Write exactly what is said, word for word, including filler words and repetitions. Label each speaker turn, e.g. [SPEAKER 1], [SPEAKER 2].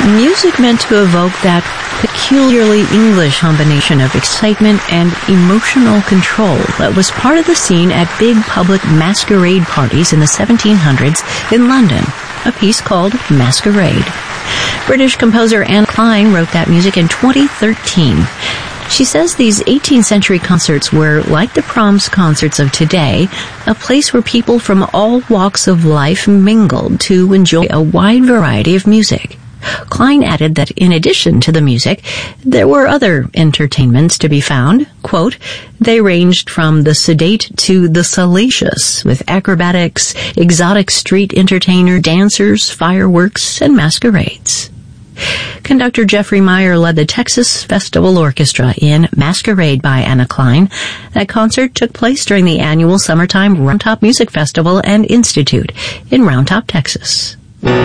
[SPEAKER 1] Music meant to evoke that peculiarly English combination of excitement and emotional control that was part of the scene at big public masquerade parties in the seventeen hundreds in London, a piece called Masquerade. British composer Anne Klein wrote that music in twenty thirteen. She says these eighteenth century concerts were, like the proms concerts of today, a place where people from all walks of life mingled to enjoy a wide variety of music. Klein added that in addition to the music, there were other entertainments to be found. Quote, they ranged from the sedate to the salacious, with acrobatics, exotic street entertainer, dancers, fireworks, and masquerades. Conductor Jeffrey Meyer led the Texas Festival Orchestra in Masquerade by Anna Klein. That concert took place during the annual summertime Round Top Music Festival and Institute in Round Top, Texas.